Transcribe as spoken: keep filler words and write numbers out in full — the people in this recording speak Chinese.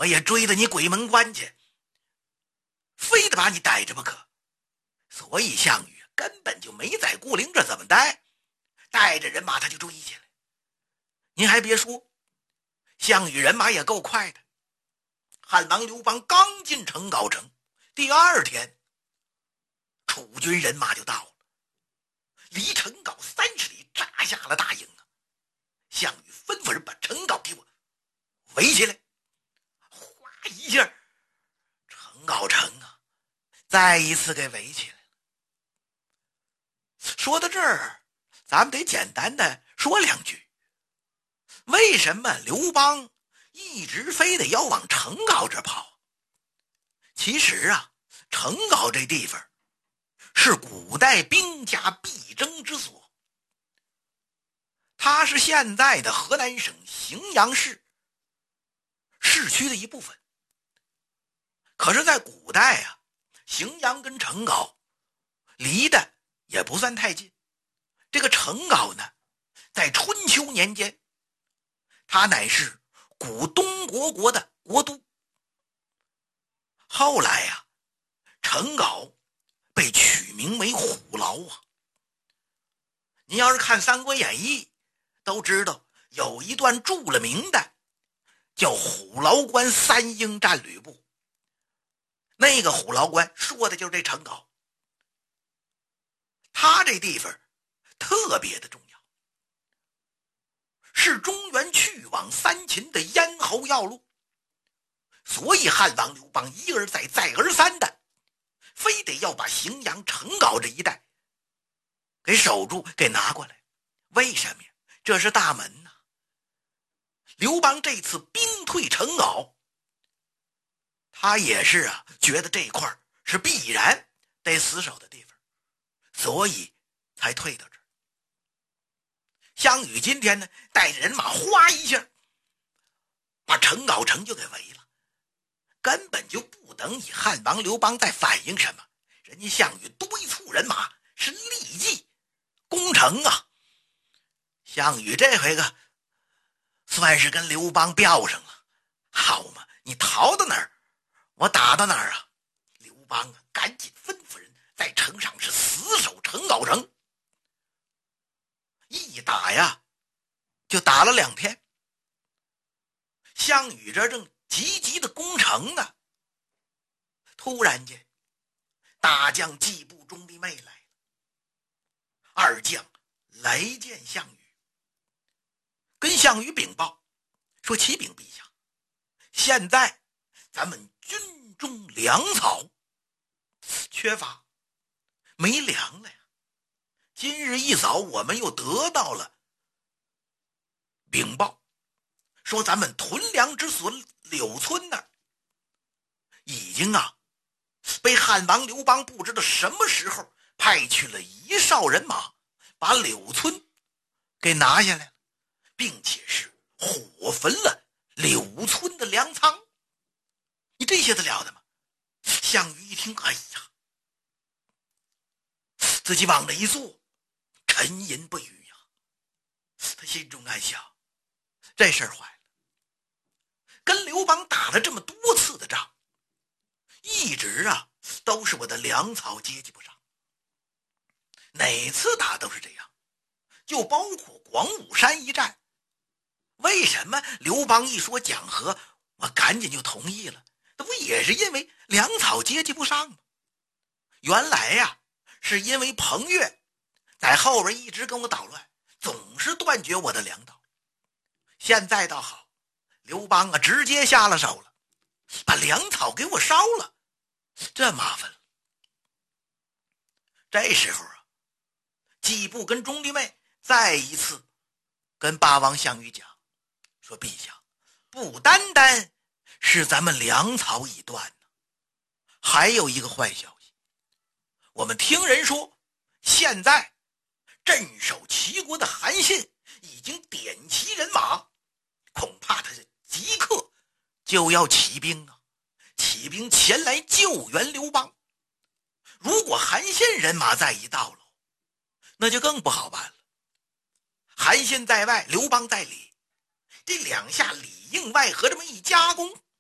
我也追着你鬼门关去，非得把你逮着不可。所以项羽根本就没在固陵这怎么待，带着人马他就追起来。您还别说，项羽人马也够快的。汉王刘邦刚进成皋城，第二天楚军人马就到了，离成皋三十里扎下了大营啊！项羽吩咐人把成皋给我围起来，哗一下，成皋城啊再一次给围起来了。说到这儿，咱们得简单的说两句，为什么刘邦一直非得要往成皋这跑？其实啊，成皋这地方是古代兵家必争之所，它是现在的河南省荥阳市市区的一部分。可是在古代啊，荥阳跟成皋离得也不算太近。这个成皋呢，在春秋年间，它乃是古东国国的国都。后来呀、啊，成皋被取名为虎牢啊。您要是看《三国演义》，都知道有一段著了名的叫虎牢关三英战吕布。那个虎牢关说的就是这成皋，他这地方特别的重要，是中原去往三秦的咽喉要路。所以汉王刘邦一而再再而三的非得要把荥阳成皋这一带给守住，给拿过来。为什么呀？这是大门呐、啊。刘邦这次兵退成皋，他也是啊，觉得这块是必然得死守的地方，所以才退到这儿。项羽今天呢，带着人马哗一下把成皋城就给围了，根本就不等以汉王刘邦再反应什么，人家项羽堆簇人马是立即攻城啊。项羽这回个算是跟刘邦飙上了，好嘛，你逃到哪儿我打到哪儿啊。刘邦啊，赶紧吩咐人在城上是死守成皋城，一打呀就打了两天。项羽这正急急的攻城呢，突然间大将季布、钟离昧来了。二将来见项羽，跟项羽禀报说：启禀陛下，现在咱们军中粮草缺乏，没粮了呀。今日一早我们又得到了禀报，说咱们屯粮之所柳村那儿已经啊被汉王刘邦不知道什么时候派去了一哨人马，把柳村给拿下来了，并且是火焚了柳村的粮仓。你这些得了的吗？项羽一听，哎呀，自己往那一坐，沉吟不语呀。他心中暗想，这事儿坏了，跟刘邦打了这么多次的仗，一直啊都是我的粮草接济不上，哪次打都是这样，就包括广武山一战。为什么刘邦一说讲和，我赶紧就同意了？那不也是因为粮草接济不上吗？原来呀、啊，是因为彭越在后边一直跟我捣乱，总是断绝我的粮道。现在倒好，刘邦啊直接下了手了，把粮草给我烧了，这麻烦了。这时候啊，季布跟钟离昧再一次跟霸王项羽讲说：陛下，不单单是咱们粮草已断呢，还有一个坏消息。我们听人说，现在镇守齐国的韩信已经点齐人马，恐怕他是即刻就要起兵啊，起兵前来救援刘邦。如果韩信人马再一到了，那就更不好办了。韩信在外，刘邦在里，这两下里应外合这么一夹攻，